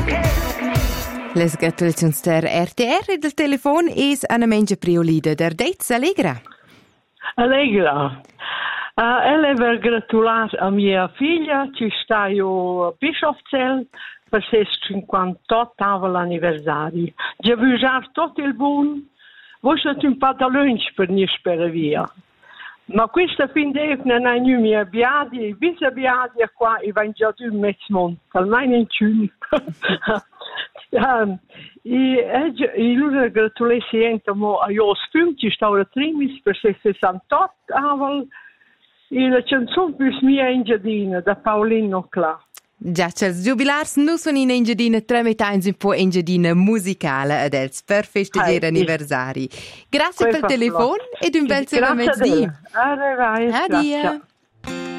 Les gratulazioni der RTR del telefon es Anna Menja Priolida der Deitz Allegra. Allegra. Ella per gratulare a mia figlia, ci sta a Bischofzell per il 58 anniversario. Già vuoi tutto il buon, vuoi un pantalone per non sperare via. Ma questa fin di non è più mia biadi, visa biadi qua, e va già un mezzo mondo, almeno in ciuni. E lui gratulare sempre a io spum, ci sta ora trimis per il 68 aval, e la canzone più mia in giardino, da Paolino Cla. Già, c'è il giubilars, non sono in giardino, tre metà un po' in giardino musicale adesso, per festeggiare anniversari. Grazie per il telefono ed un bel saluto a mezzodì. Arrivederci. Addio.